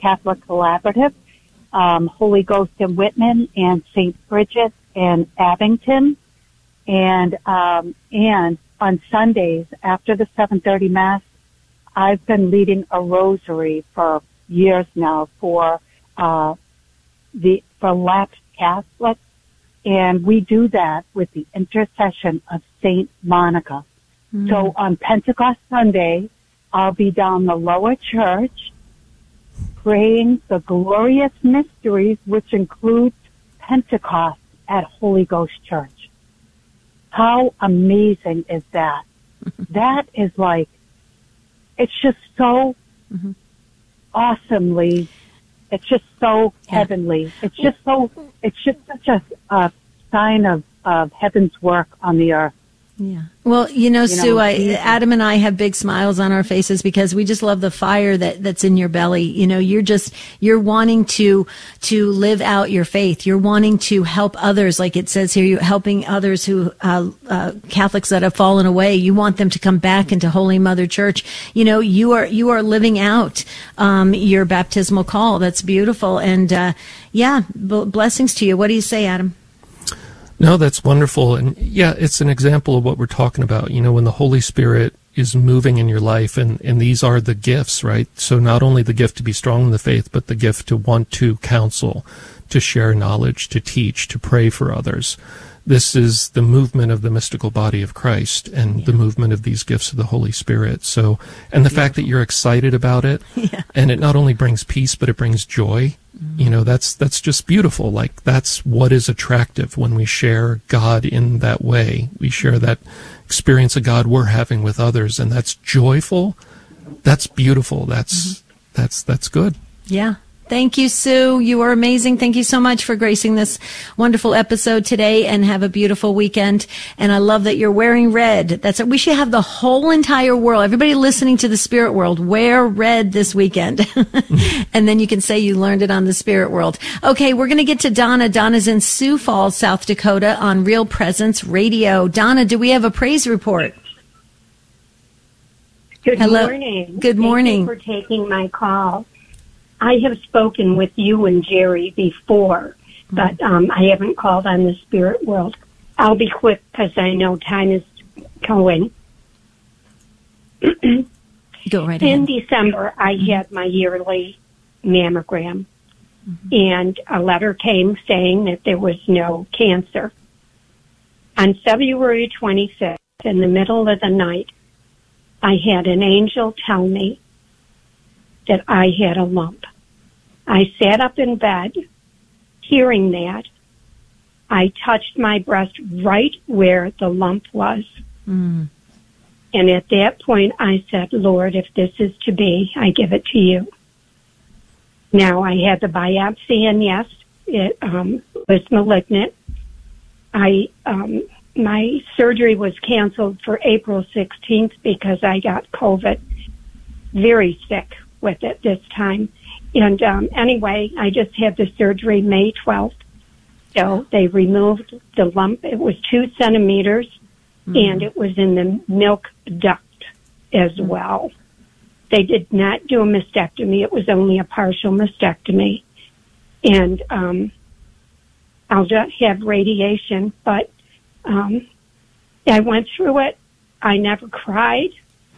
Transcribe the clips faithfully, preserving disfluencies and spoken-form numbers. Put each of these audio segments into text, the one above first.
Catholic Collaborative, um, Holy Ghost in Whitman, and Saint Bridget in Abington. And, um, and on Sundays after the seven thirty Mass, I've been leading a rosary for years now for, uh, the, for lapsed Catholics. And we do that with the intercession of Saint Monica. Mm. So on Pentecost Sunday, I'll be down the lower church praying the glorious mysteries, which includes Pentecost at Holy Ghost Church. How amazing is that? That is like, it's just so mm-hmm. awesomely, it's just so yeah. heavenly. It's just so, it's just such a, a sign of, of heaven's work on the earth. Yeah. Well, you know, you Sue, know, I, Adam and I have big smiles on our faces because we just love the fire that, that's in your belly. You know, you're just, you're wanting to, to live out your faith. You're wanting to help others. Like it says here, you're helping others who, uh, uh, Catholics that have fallen away. You want them to come back into Holy Mother Church. You know, you are, you are living out, um, your baptismal call. That's beautiful. And, uh, yeah, b- blessings to you. What do you say, Adam? No, that's wonderful. And yeah, it's an example of what we're talking about. You know, when the Holy Spirit is moving in your life, and, and these are the gifts, right? So not only the gift to be strong in the faith, but the gift to want to counsel, to share knowledge, to teach, to pray for others. This is the movement of the mystical body of Christ and yeah. the movement of these gifts of the Holy Spirit. So, and the Beautiful. fact that you're excited about it, yeah. and it not only brings peace, but it brings joy. You know, that's that's just beautiful. Like, that's what is attractive when we share God in that way. We share that experience of God we're having with others, and that's joyful. That's beautiful. That's mm-hmm. that's that's good. Yeah. Thank you, Sue. You are amazing. Thank you so much for gracing this wonderful episode today, and have a beautiful weekend. And I love that you're wearing red. That's it. We should have the whole entire world, everybody listening to the Spirit World, wear red this weekend. And then you can say you learned it on the Spirit World. Okay, we're going to get to Donna. Donna's in Sioux Falls, South Dakota on Real Presence Radio. Donna, do we have a praise report? Good Hello. morning. Good morning. Thank you for taking my call. I have spoken with you and Jerry before, but um, I haven't called on the Spirit World. I'll be quick because I know time is going. Go right ahead. In December, I mm-hmm. had my yearly mammogram, mm-hmm. and a letter came saying that there was no cancer. On February twenty-fifth, in the middle of the night, I had an angel tell me that I had a lump. I sat up in bed, hearing that. I touched my breast right where the lump was. Mm. And at that point, I said, Lord, if this is to be, I give it to you. Now, I had the biopsy, and yes, it um, was malignant. I um, my surgery was canceled for April sixteenth because I got COVID. Very sick with it this time. And um, anyway, I just had the surgery May twelfth. So they removed the lump. It was two centimeters, mm-hmm. and it was in the milk duct as mm-hmm. well. They did not do a mastectomy. It was only a partial mastectomy. And um, I'll just have radiation, but um, I went through it. I never cried.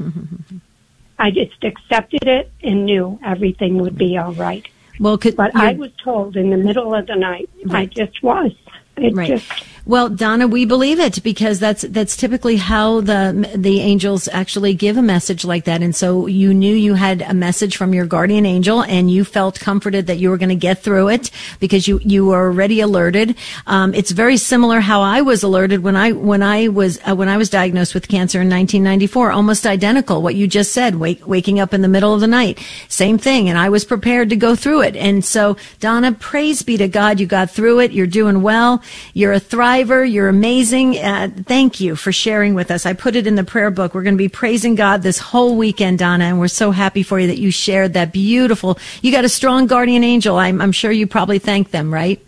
I just accepted it and knew everything would be all right. Well, could, but I was told in the middle of the night. Right. I just was. It right. just. Well, Donna, we believe it because that's that's typically how the the angels actually give a message like that. And so you knew you had a message from your guardian angel, and you felt comforted that you were going to get through it because you you were already alerted. Um, it's very similar how I was alerted when I when I was uh, when I was diagnosed with cancer in nineteen ninety-four. Almost identical. What you just said, wake, waking up in the middle of the night, same thing. And I was prepared to go through it. And so, Donna, praise be to God, you got through it. You're doing well. You're a thriver. You're amazing. Uh, thank you for sharing with us. I put it in the prayer book. We're going to be praising God this whole weekend, Donna, and we're so happy for you that you shared that beautiful. You got a strong guardian angel. I'm, I'm sure you probably thank them, right?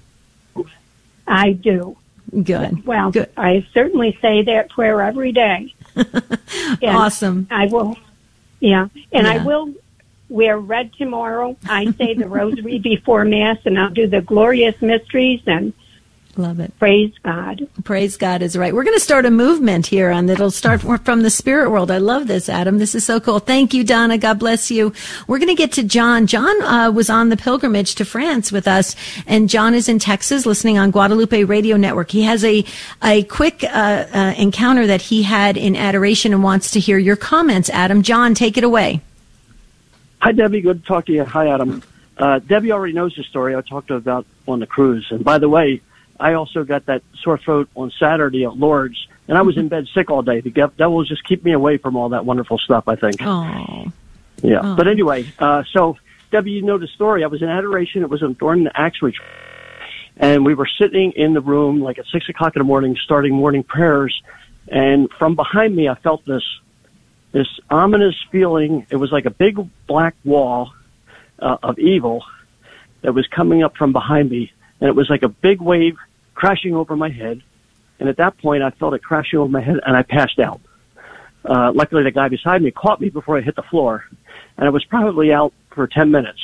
I do. Good. Well, Good. I certainly say that prayer every day. Awesome. I will. Yeah, and yeah. I will wear red tomorrow. I say the rosary before Mass, and I'll do the glorious mysteries, and love it. Praise God. Praise God is right. We're going to start a movement here on that'll start from the spirit world. I love this, Adam. This is so cool. Thank you, Donna. God bless you. We're going to get to John. John uh, was on the pilgrimage to France with us, and John is in Texas listening on Guadalupe Radio Network. He has a, a quick uh, uh, encounter that he had in adoration and wants to hear your comments, Adam. John, take it away. Hi, Debbie. Good to talk to you. Hi, Adam. Uh, Debbie already knows the story. I talked to her about on the cruise. And by the way, I also got that sore throat on Saturday at Lourdes, and I was in bed sick all day. The devil was just keep me away from all that wonderful stuff, I think. Oh. Yeah. Oh. But anyway, uh, so, Debbie, you know the story. I was in adoration. It was during the Acts retreat, and we were sitting in the room like at six o'clock in the morning, starting morning prayers, and from behind me, I felt this this ominous feeling. It was like a big black wall uh, of evil that was coming up from behind me. And it was like a big wave crashing over my head. And at that point, I felt it crashing over my head, and I passed out. Uh, luckily, the guy beside me caught me before I hit the floor. And I was probably out for ten minutes.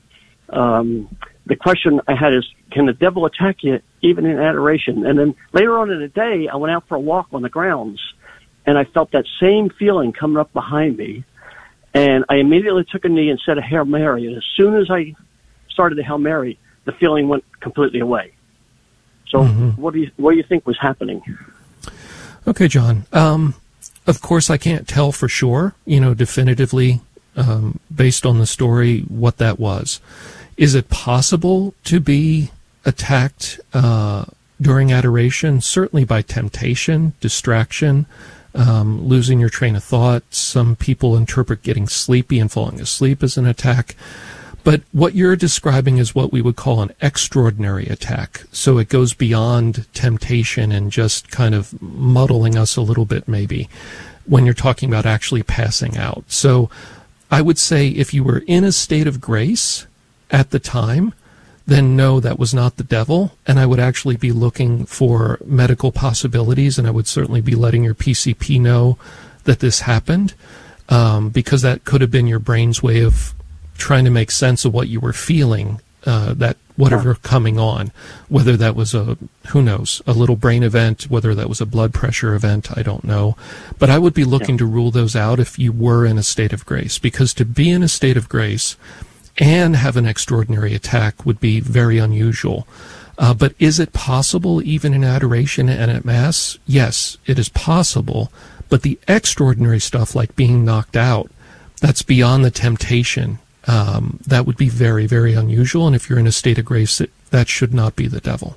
Um, the question I had is, can the devil attack you even in adoration? And then later on in the day, I went out for a walk on the grounds, and I felt that same feeling coming up behind me. And I immediately took a knee and said a Hail Mary. And as soon as I started the Hail Mary, the feeling went completely away. So mm-hmm. what do you what do you think was happening? Okay, John. Um, of course, I can't tell for sure, you know, definitively, um, based on the story, what that was. Is it possible to be attacked uh, during adoration? Certainly by temptation, distraction, um, losing your train of thought. Some people interpret getting sleepy and falling asleep as an attack. But what you're describing is what we would call an extraordinary attack. So it goes beyond temptation and just kind of muddling us a little bit, maybe, when you're talking about actually passing out. So I would say if you were in a state of grace at the time, then no, that was not the devil. And I would actually be looking for medical possibilities, and I would certainly be letting your P C P know that this happened, um, because that could have been your brain's way of trying to make sense of what you were feeling, uh, that whatever coming on, whether that was a, who knows, a little brain event, whether that was a blood pressure event, I don't know. But I would be looking yeah. to rule those out if you were in a state of grace, because to be in a state of grace and have an extraordinary attack would be very unusual. Uh, but is it possible even in adoration and at Mass? Yes, it is possible. But the extraordinary stuff like being knocked out, that's beyond the temptation. Um, that would be very, very unusual. And if you're in a state of grace, it, that should not be the devil.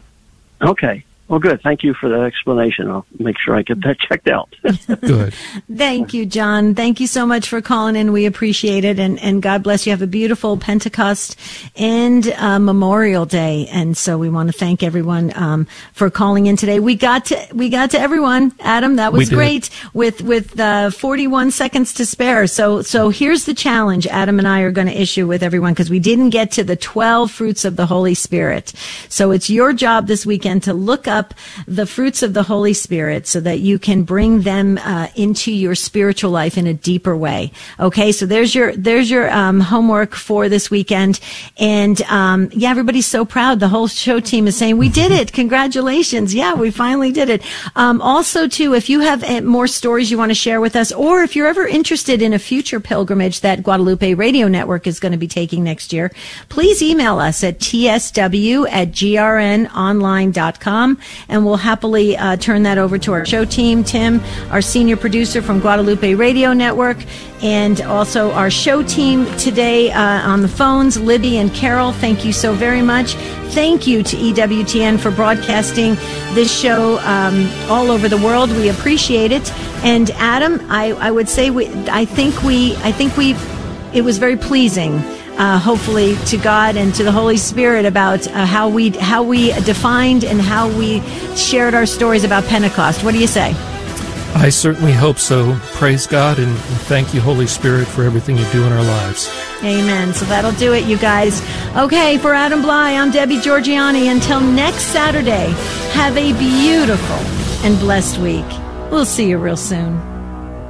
Okay. Well, good. Thank you for the explanation. I'll make sure I get that checked out. Good. Thank you, John. Thank you so much for calling in. We appreciate it. And, and God bless you. Have a beautiful Pentecost and uh, Memorial Day. And so we want to thank everyone um, for calling in today. We got to we got to everyone. Adam, that was great with with uh, forty-one seconds to spare. So so here's the challenge Adam and I are going to issue with everyone, because we didn't get to the twelve fruits of the Holy Spirit. So it's your job this weekend to look up the fruits of the Holy Spirit so that you can bring them uh, into your spiritual life in a deeper way. Okay, so there's your there's your um, homework for this weekend. And um, yeah, everybody's so proud. The whole show team is saying, we did it. Congratulations. Yeah, we finally did it. Um, also, too, if you have uh, more stories you want to share with us, or if you're ever interested in a future pilgrimage that Guadalupe Radio Network is going to be taking next year, please email us at t s w at g r n online dot com. And we'll happily uh, turn that over to our show team, Tim, our senior producer from Guadalupe Radio Network, and also our show team today uh, on the phones, Libby and Carol. Thank you so very much. Thank you to E W T N for broadcasting this show um, all over the world. We appreciate it. And Adam, I, I would say we, I think we, I think we, it was very pleasing. Uh, hopefully to God and to the Holy Spirit about uh, how we how we defined and how we shared our stories about Pentecost. What do you say? I certainly hope so. Praise God, and thank you, Holy Spirit, for everything you do in our lives. Amen. So that'll do it, you guys. Okay, for Adam Bly, I'm Debbie Georgianni. Until next Saturday, have a beautiful and blessed week. We'll see you real soon.